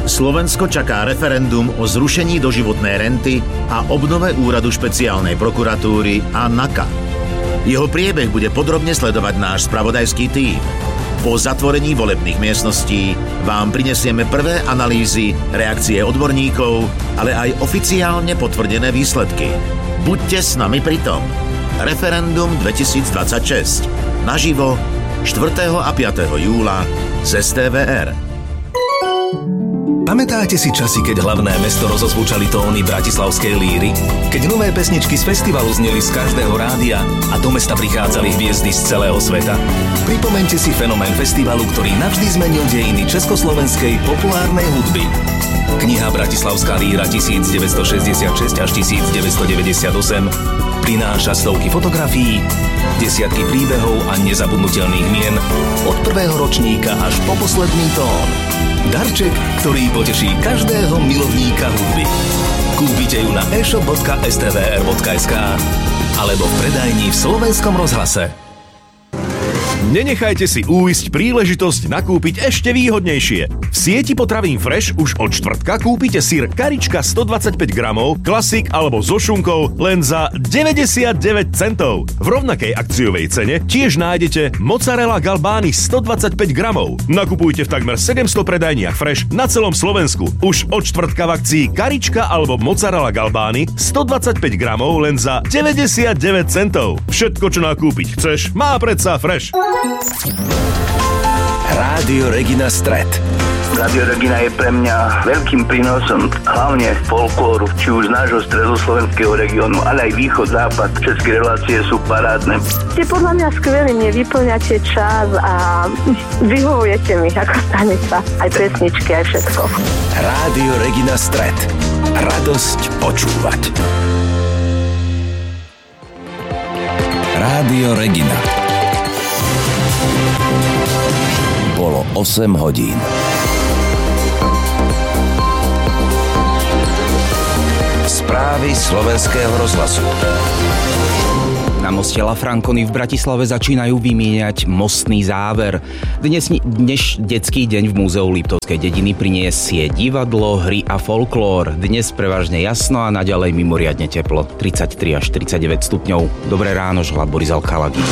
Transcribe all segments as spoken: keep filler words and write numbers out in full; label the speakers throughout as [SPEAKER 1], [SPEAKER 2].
[SPEAKER 1] Slovensko čaká referendum o zrušení doživotnej renty a obnove úradu špeciálnej prokuratúry a NAKA. Jeho priebeh bude podrobne sledovať náš spravodajský tím. Po zatvorení volebných miestností vám prinesieme prvé analýzy, reakcie odborníkov, ale aj oficiálne potvrdené výsledky. Buďte s nami pri tom. Referendum dvetisícdvadsaťšesť. Naživo štvrtého a piateho júla z es té vé er.
[SPEAKER 2] Pamätáte si časy, keď hlavné mesto rozozvučali tóny bratislavskej líry? Keď nové pesničky z festivalu zneli z každého rádia a do mesta prichádzali hviezdy z celého sveta? Pripomeňte si fenomén festivalu, ktorý navždy zmenil dejiny československej populárnej hudby. Kniha Bratislavská líra devätnásťstošesťdesiatšesť až devätnásťstodeväťdesiatosem prináša stovky fotografií, desiatky príbehov a nezabudnutelných mien od prvého ročníka až po posledný tón. Darček, ktorý poteší každého milovníka hudby. Kúpite ju na e-shop bodka es té vé er bodka es ká alebo v predajni v Slovenskom rozhlase.
[SPEAKER 3] Nenechajte si újsť príležitosť nakúpiť ešte výhodnejšie. V sieti potravín Fresh už od štvrtka kúpite syr Karička stodvadsaťpäť gramov, klasik alebo so šunkou len za deväťdesiatdeväť centov. V rovnakej akciovej cene tiež nájdete mozzarella Galbani stodvadsaťpäť gramov. Nakupujte v takmer sedemsto predajniach Fresh na celom Slovensku. Už od štvrtka v akcii Karička alebo mozzarella Galbani stodvadsaťpäť gramov len za deväťdesiatdeväť centov. Všetko, čo nakúpiť chceš, má predsa Fresh.
[SPEAKER 2] Rádio Regina Stred.
[SPEAKER 4] Rádio Regina je pre mňa veľkým prínosom, hlavne folklóru, či už z nášho stredoslovenského regiónu, ale aj východ, západ. České relácie sú parádne.
[SPEAKER 5] Ste podľa mňa skvelí, mne vyplňate čas a vyhovujete mi ako stanica. Aj pesničky, aj všetko.
[SPEAKER 2] Rádio Regina Stred. Radosť počúvať. Rádio Regina. Bolo osem hodín. Správy Slovenského rozhlasu.
[SPEAKER 6] Na moste La Franconi v Bratislave začínajú vymieňať mostný záver. Dnes, dnes detský deň v Múzeu Liptovskej dediny priniesie divadlo, hry a folklór. Dnes prevažne jasno a naďalej mimoriadne teplo. tridsaťtri až tridsaťdeväť stupňov. Dobré ráno, želá Boris Alkalagi.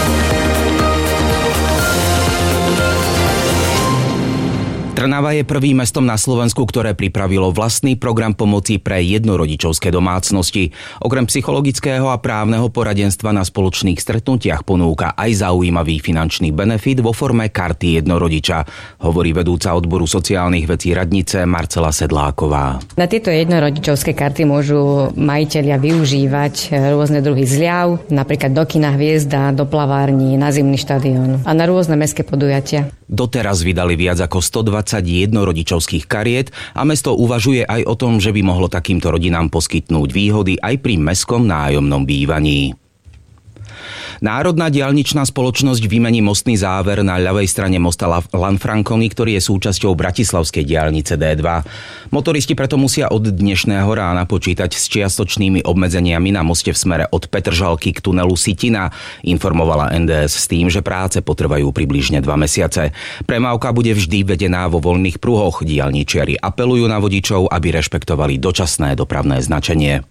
[SPEAKER 6] Trnava je prvým mestom na Slovensku, ktoré pripravilo vlastný program pomoci pre jednorodičovské domácnosti. Okrem psychologického a právneho poradenstva na spoločných stretnutiach ponúka aj zaujímavý finančný benefit vo forme karty jednorodiča, hovorí vedúca odboru sociálnych vecí radnice Marcela Sedláková.
[SPEAKER 7] Na tieto jednorodičovské karty môžu majitelia využívať rôzne druhy zľav, napríklad do kina Hviezda, do plavární, na zimný štadión a na rôzne mestské podujatia.
[SPEAKER 6] Doteraz vydali viac ako stodvadsať jednorodičovských kariet a mesto uvažuje aj o tom, že by mohlo takýmto rodinám poskytnúť výhody aj pri mestskom nájomnom bývaní. Národná diaľničná spoločnosť vymení mostný záver na ľavej strane mosta Lanfranconi, ktorý je súčasťou bratislavskej diaľnice dé dva. Motoristi preto musia od dnešného rána počítať s čiastočnými obmedzeniami na moste v smere od Petržalky k tunelu Sitina, informovala en dé es s tým, že práce potrvajú približne dva mesiace. Premávka bude vždy vedená vo voľných pruhoch. Diaľničiari apelujú na vodičov, aby rešpektovali dočasné dopravné značenie.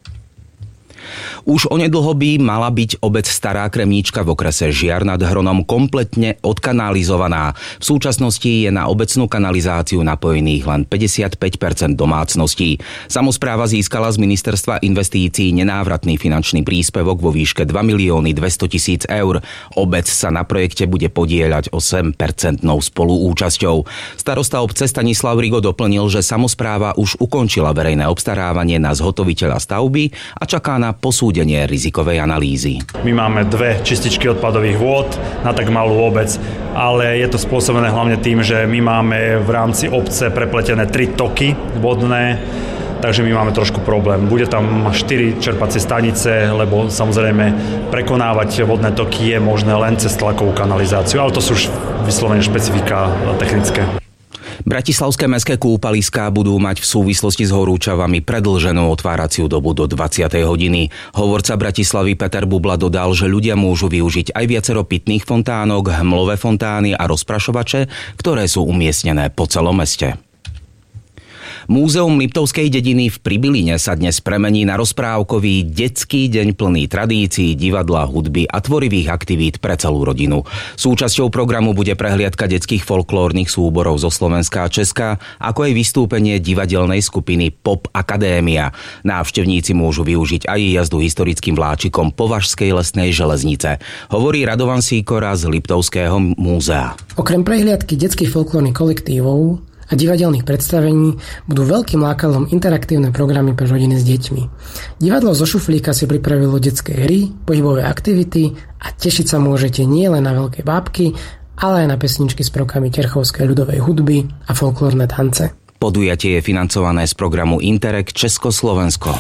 [SPEAKER 6] Už onedlho by mala byť obec Stará Kremníčka v okrese Žiar nad Hronom kompletne odkanalizovaná. V súčasnosti je na obecnú kanalizáciu napojených len päťdesiatpäť percent domácností. Samospráva získala z ministerstva investícií nenávratný finančný príspevok vo výške dva milióny dvestotisíc eur. Obec sa na projekte bude podieľať osem percentnou spoluúčasťou. Starosta obce Stanislav Rigo doplnil, že samospráva už ukončila verejné obstarávanie na zhotoviteľa stavby a čaká na posúdenie rizikovej analýzy.
[SPEAKER 8] My máme dve čističky odpadových vôd na tak malú obec, ale je to spôsobené hlavne tým, že my máme v rámci obce prepletené tri toky vodné, takže my máme trošku problém. Bude tam štyri čerpacie stanice, lebo samozrejme prekonávať vodné toky je možné len cez tlakovú kanalizáciu, ale to sú už vyslovene špecifika technické.
[SPEAKER 6] Bratislavské mestské kúpaliská budú mať v súvislosti s horúčavami predĺženú otváraciu dobu do dvadsiatej hodiny. Hovorca Bratislavy Peter Bubla dodal, že ľudia môžu využiť aj viacero pitných fontánok, hmlové fontány a rozprašovače, ktoré sú umiestnené po celom meste. Múzeum Liptovskej dediny v Pribiline sa dnes premení na rozprávkový detský deň plný tradícií, divadla, hudby a tvorivých aktivít pre celú rodinu. Súčasťou programu bude prehliadka detských folklórnych súborov zo Slovenska a Česka, ako aj vystúpenie divadelnej skupiny Pop Akadémia. Návštevníci môžu využiť aj jazdu historickým vláčikom Považskej lesnej železnice, hovorí Radovan Sýkora z Liptovského múzea.
[SPEAKER 9] Okrem prehliadky detských folklórnych kolektívov a divadelných predstavení budú veľkým lákadlom interaktívne programy pre rodiny s deťmi. Divadlo zo šuflíka si pripravilo detské hry, pohybové aktivity a tešiť sa môžete nielen na veľké bábky, ale aj na pesničky s prvkami terchovskej ľudovej hudby a folklórne tance.
[SPEAKER 6] Podujatie je financované z programu Interreg Československo.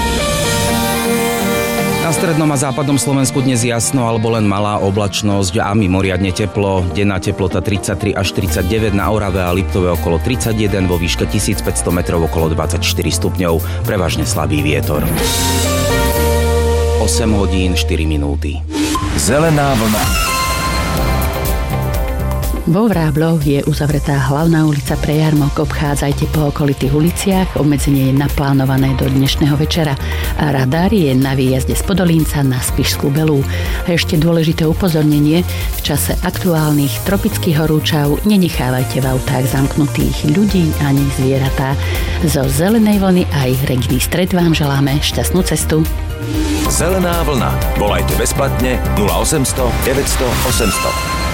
[SPEAKER 6] Na strednom a západnom Slovensku dnes jasno alebo len malá oblačnosť a mimoriadne teplo. Denná teplota tridsaťtri až tridsaťdeväť, na Orave a Liptove okolo tridsaťjeden, vo výške tisícpäťsto metrov okolo dvadsaťštyri stupňov, prevažne slabý vietor. osem hodín štyri minúty.
[SPEAKER 2] Zelená vlna.
[SPEAKER 10] Vo Vrábloch je uzavretá hlavná ulica pre jarmok. Obchádzajte po okolitých uliciach, obmedzenie je naplánované do dnešného večera a radar je na výjazde z Podolínca na Spišskú Belú. A ešte dôležité upozornenie, v čase aktuálnych tropických horúčav nenechávajte v autách zamknutých ľudí ani zvieratá. Zo Zelenej vlny aj Reginy Stred vám želáme šťastnú cestu.
[SPEAKER 2] Zelená vlna. Volajte bezplatne nula osemsto deväťsto osemsto.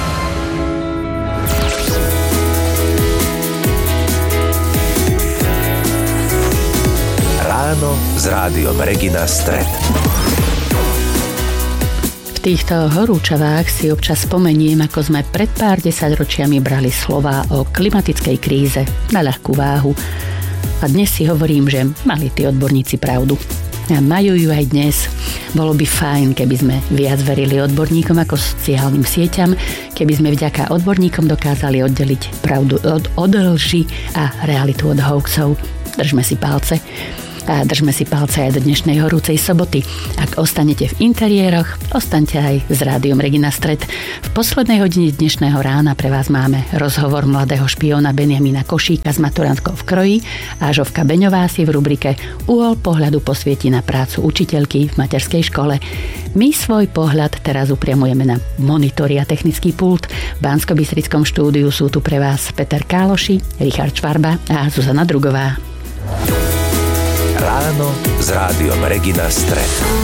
[SPEAKER 2] Ráno s rádiom Regina Stred.
[SPEAKER 10] V týchto horúčavách si občas spomeniem, ako sme pred pár desaťročiami brali slová o klimatickej kríze na ľahkú váhu. A dnes si hovorím, že mali tí odborníci pravdu. A majú ju aj dnes. Bolo by fajn, keby sme viac verili odborníkom ako sociálnym sieťam, keby sme vďaka odborníkom dokázali oddeliť pravdu od, od lži a realitu od hoaxov. Držme si palce. A držme si palce aj do dnešnej horúcej soboty. Ak ostanete v interiéroch, ostaňte aj s rádiom Regina Stred. V poslednej hodine dnešného rána pre vás máme rozhovor mladého špióna Benjamina Košíka s maturantkou v kroji a Žovka Beňová si v rubrike Uhol pohľadu posvieti na prácu učiteľky v materskej škole. My svoj pohľad teraz upriamujeme na monitory a technický pult. V Banskobystrickom štúdiu sú tu pre vás Peter Káloši, Richard Čvarba a Zuzana Drugová.
[SPEAKER 2] Ráno s rádiom Regina Stred.